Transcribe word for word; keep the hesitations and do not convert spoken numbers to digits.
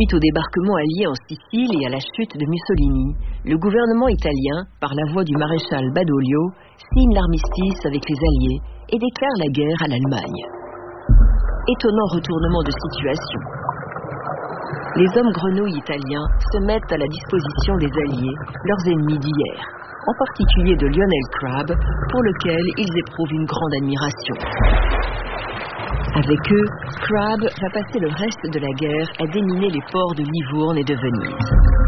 Suite au débarquement allié en Sicile et à la chute de Mussolini, le gouvernement italien, par la voix du maréchal Badoglio, signe l'armistice avec les Alliés et déclare la guerre à l'Allemagne. Étonnant retournement de situation. Les hommes grenouilles italiens se mettent à la disposition des Alliés, leurs ennemis d'hier, en particulier de Lionel Crabb, pour lequel ils éprouvent une grande admiration. Avec eux, Crabb va passer le reste de la guerre à déminer les ports de Livourne et de Venise.